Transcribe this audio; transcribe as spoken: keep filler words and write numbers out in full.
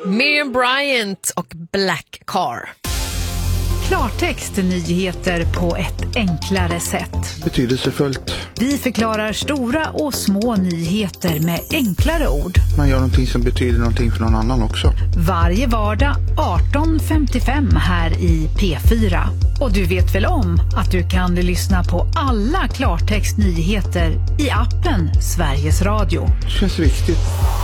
Miriam Bryant och Black Car. Klartext, nyheter på ett enklare sätt. Betydelsefullt. Vi förklarar stora och små nyheter med enklare ord. Man gör någonting som betyder någonting för någon annan också. Varje vardag arton femtiofem här i P fyra. Och du vet väl om att du kan lyssna på alla Klartext nyheter i appen Sveriges Radio. Det känns viktigt.